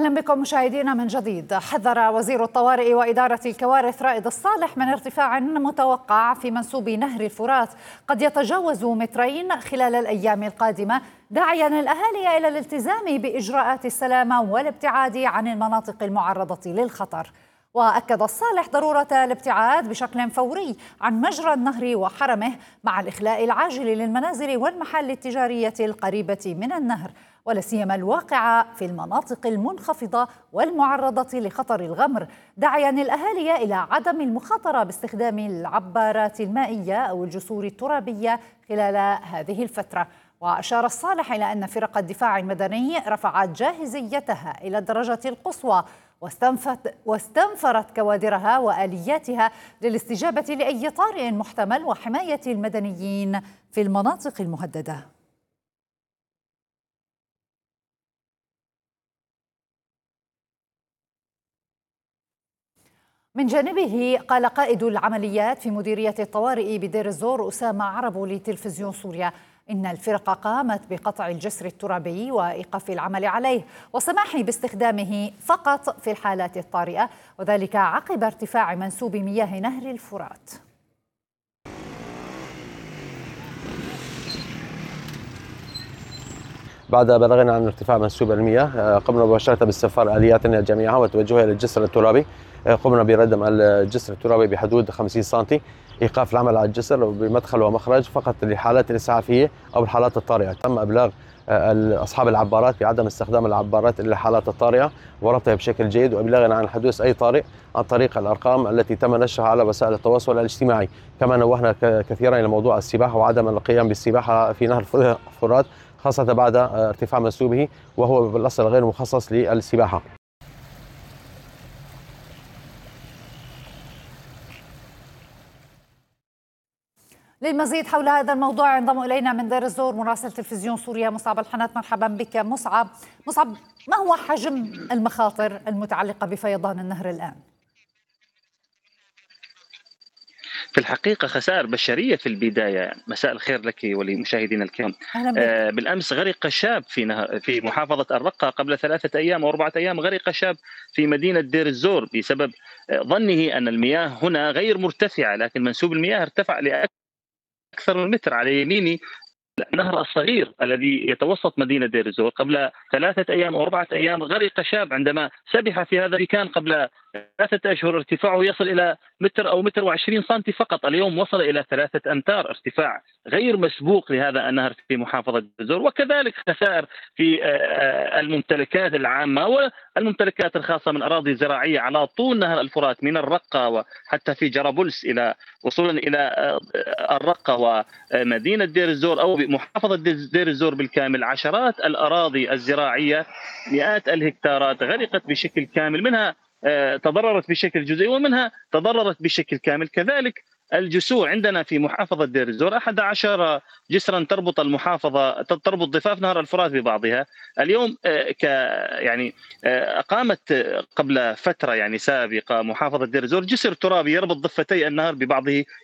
أهلا بكم مشاهدينا من جديد. حذر وزير الطوارئ وإدارة الكوارث رائد الصالح من ارتفاع متوقع في منسوب نهر الفرات قد يتجاوز 2 متر خلال الأيام القادمة، داعيا الأهالي إلى الالتزام بإجراءات السلامة والابتعاد عن المناطق المعرضة للخطر. وأكد الصالح ضرورة الابتعاد بشكل فوري عن مجرى النهر وحرمه مع الإخلاء العاجل للمنازل والمحال التجارية القريبة من النهر، ولا سيما الواقعة في المناطق المنخفضة والمعرضة لخطر الغمر، داعيا الأهالي إلى عدم المخاطرة باستخدام العبارات المائية أو الجسور الترابية خلال هذه الفترة. وأشار الصالح إلى أن فرق الدفاع المدني رفعت جاهزيتها إلى الدرجة القصوى واستنفرت كوادرها وآلياتها للاستجابة لأي طارئ محتمل وحماية المدنيين في المناطق المهددة. من جانبه قال قائد العمليات في مديرية الطوارئ بدير الزور أسامة عربو لتلفزيون سوريا إن الفرق قامت بقطع الجسر الترابي وإيقاف العمل عليه والسماح باستخدامه فقط في الحالات الطارئة، وذلك عقب ارتفاع منسوب مياه نهر الفرات. بعد بلاغنا عن ارتفاع منسوب المياه قمنا مباشرة باستفسار آلياتنا جميعها وتوجهها إلى الجسر الترابي. قمنا بردم الجسر الترابي بحدود 50 سم، إيقاف العمل على الجسر بمدخل ومخرج فقط للحالات الإسعافية أو الحالات الطارئة. تم إبلاغ أصحاب العبارات بعدم استخدام العبارات إلا الحالات الطارئة وربطها بشكل جيد، وإبلاغنا عن حدوث أي طارئ عن طريق الأرقام التي تم نشرها على وسائل التواصل الاجتماعي. كما نوهنا كثيرا إلى موضوع السباحة وعدم القيام بالسباحة في نهر الفرات خاصة بعد ارتفاع منسوبه وهو بالأصل غير مخصص للسباحة. للمزيد حول هذا الموضوع ينضم إلينا من دير الزور مراسل تلفزيون سوريا مصعب الحنات. مرحبا بك مصعب. ما هو حجم المخاطر المتعلقة بفيضان النهر الآن؟ في الحقيقة خسائر بشرية في البداية. مساء الخير لك ولمشاهدينا الكرام. بالأمس غرق شاب في محافظة الرقة قبل 3 أيام أو 4 أيام. غرق شاب في مدينة دير الزور بسبب ظنه أن المياه هنا غير مرتفعة، لكن منسوب المياه ارتفع لأكثر من متر على يميني. النهر الصغير الذي يتوسط مدينة دير الزور قبل 3 أيام أو 4 أيام غرق شاب عندما سبح في هذا المكان قبل 3 أشهر. ارتفاعه يصل إلى متر أو متر و20 سنتي فقط، اليوم وصل إلى 3 أمتار، ارتفاع غير مسبوق لهذا النهر في محافظة دير الزور. وكذلك خسائر في الممتلكات العامة والممتلكات الخاصة من أراضي زراعية على طول نهر الفرات من الرقة وحتى في جرابلس إلى وصولا إلى الرقة ومدينة دير الزور أو محافظة دير الزور بالكامل. عشرات الأراضي الزراعية، مئات الهكتارات غرقت بشكل كامل، منها تضررت بشكل جزئي ومنها تضررت بشكل كامل. كذلك الجسور عندنا في محافظة دير الزور 11 جسرا تربط ضفاف نهر الفرات ببعضها. اليوم أقامت قبل فترة سابقة محافظة دير الزور جسر ترابي يربط ضفتي النهر ببعضه